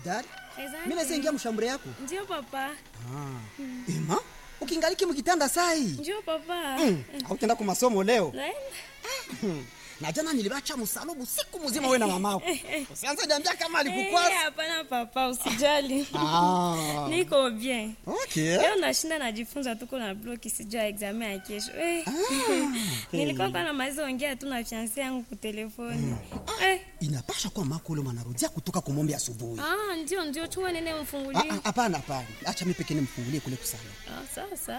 Bidari, mimi naingia mshambure yako. Ndio papa. Ema, ukingaliki mkitanda sai. Ndio papa. Hautaenda kwa masomo leo. Naenda. Na jana nilibacha msalubu siku mzima wewe na mamako. Usianze niambia kama alikukwaza. Hapana papa, usijali. Niko bien. Okay. Leo nashinda najifunza tuko na bloki sijua examen ya kesho. Nilikuwa na maizo ongea tu na fiancé yangu kwa telefoni. Inapasha kwa mako leo anarudia kutoka kumombe asubuhi. Ndio chuma nene mfungulie. Hapana. Acha mimi pekee nimfungulie kule kusana. Sawa.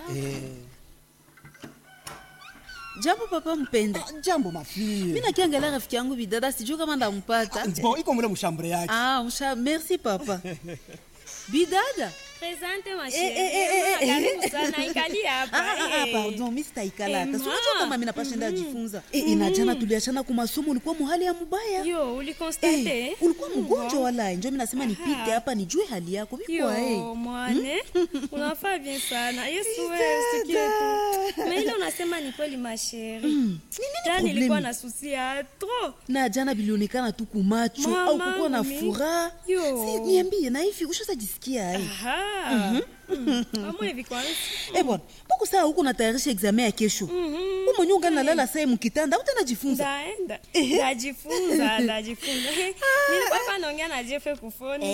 Jambo papa mpenda. Jambo mafie. Mimi nakiangalia rafiki yangu Bidada sijui kama ndampata. Bon, iko mule mshambure yake. Merci papa. Bidada. Presente ma chérie. Karibu sana ikali hapa. Pardon, mimi sitaikala hata. Unajua kama mimi napashinda jifunza. Inajana tuliachana kwa masomo ulikuwa muhali ya mbaya. Yo, ulikonstate? Ulikuwa mgonjwa wala njoo mimi nasema nipite hapa nijue hali yako. Biko mwane. Unafaa bien sana. Yesu wewe usikie tu. Mais ile unasema ni kweli ma chérie. Jana nilikuwa na susi trop. Na jana bilionekana tu kumacho au kukuwa na furaha. Si niambie na hivi ushazajisikia Mama hivi kwanza. Bwana, mbona saa huko natayarisha examen ya kesho? Umo nyonga nalala saa mkitanda, utajifunza. Ndajifunza. Nilikuwa hapa naongea na Jeff kufoni.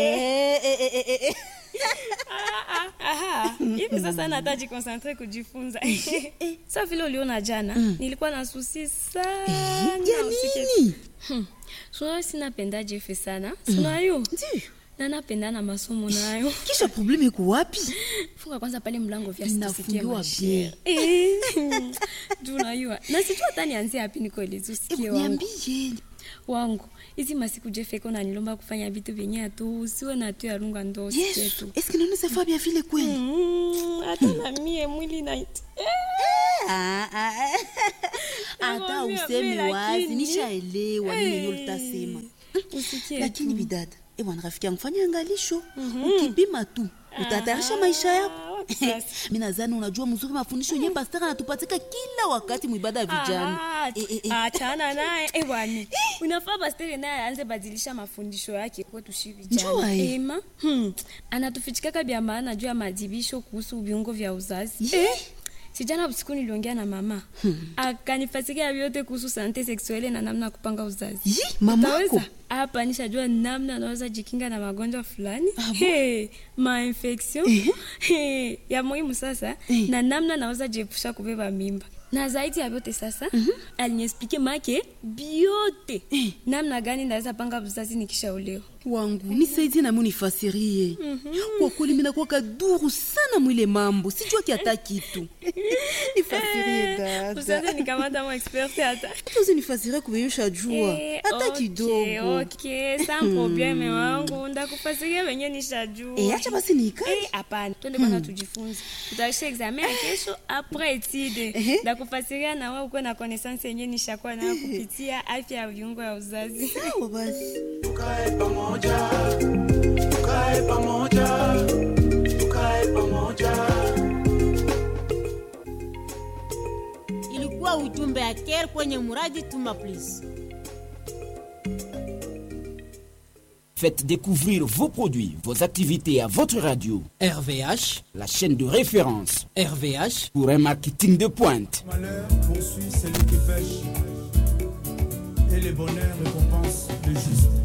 Hivi sasa nataji concentrate kujifunza. Sasa vile uliona jana, nilikuwa na susi sana. Ya nini? Sio sinapenda Jeff sana. Sio Ndio. Na napenda na masomo nayo. Kisha problemi iko wapi? Funga kwanza pale mlango vya sisikie mashia. Tunayua. Na sijui hata nianzie wapi niko ile usikie wangu. Niambie. Wangu. Hizi masiku Jeffeko na nilomba kufanya vitu vyenye tu usiwe na tu ya lunga ndo usikie tu. Est-ce que nous ne savons bien vile kweli? Hata na mie mwili na Hata useme wazi nishaelewa nini ulitasema. Usikie. Lakini Bidada, bwana rafiki yangu fanya angalisho. Ukipima tu utatayarisha maisha yako. Mimi nadhani unajua mzuri mafundisho yenyewe pastor anatupatika kila wakati muibada ya vijana. Achana naye bwana. Unafaa pastor naye aanze badilisha mafundisho yake kwa tushi vijana. Ema anatufichika bia maana juu ya madibisho kuhusu viungo vya uzazi. Sijana usiku niliongea na mama. Akanifasikia vyote kuhusu sante sexuelle na namna kupanga uzazi. Mamako hapa nishajua namna naweza jikinga na magonjwa fulani. Ma infection. Ya muhimu sasa na namna naweza jiepusha kubeba mimba. Na zaidi ya vyote sasa aliniexplique make biote namna gani naweza panga uzazi nikishaolewa. Wangu nisaidie na mimi nifasirie. Kwa kweli mimi nakuwa kaduru sana mwile mambo. Sijua kiata kitu. Nifasirie dada. Usianze nikamata mo expert hata. Tuzi nifasirie kubeyusha jua. Hata kidogo. Okay, sans problème wangu. Ndakufasiria wenye nishajua. Acha basi nikae. Hapana. Twende kwanza tujifunze. Tutaisha examen ya kesho après étude. Ndakufasiria na wewe uko na connaissance yenye nishakuwa nayo kupitia afya ya viungo ya uzazi. Sawa basi. Tukae pamoja. Ilikuwa ujumbe ya Care kwenye muradi Tuma Please. Faites découvrir vos produits, vos activités à votre radio. RVH, la chaîne de référence. RVH, pour un marketing de pointe. Malheur poursuit celui qui pêche, et le bonheur récompense le juste.